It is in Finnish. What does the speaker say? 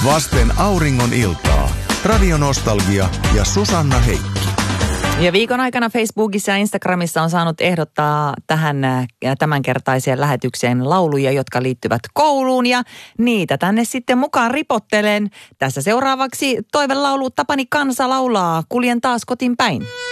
Vasten auringon iltaa. Radionostalgia ja Susanna Heikki. Ja viikon aikana Facebookissa ja Instagramissa on saanut ehdottaa tähän tämänkertaiseen lähetykseen lauluja, jotka liittyvät kouluun. Ja niitä tänne sitten mukaan ripottelen. Tässä seuraavaksi toivelaulu Tapani Kansa laulaa Kuljen taas kotiin päin.